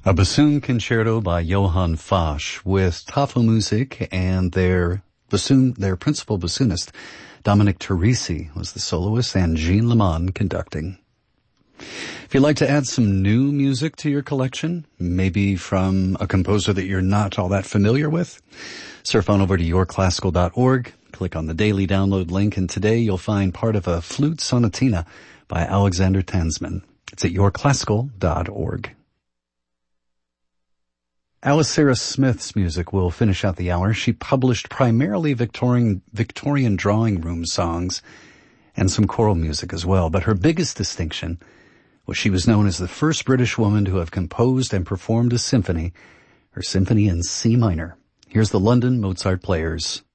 A bassoon concerto by Johann Fasch with Tafelmusik, and their principal bassoonist, Dominic Teresi, was the soloist, and Jean Leman conducting. If you'd like to add some new music to your collection, maybe from a composer that you're not all that familiar with, surf on over to yourclassical.org, click on the daily download link, and today you'll find part of a flute sonatina by Alexander Tansman. It's at yourclassical.org. Alice Sarah Smith's music will finish out the hour. She published primarily Victorian drawing room songs and some choral music as well, but her biggest distinction was she was known as the first British woman to have composed and performed a symphony, her symphony in C minor. Here's the London Mozart Players.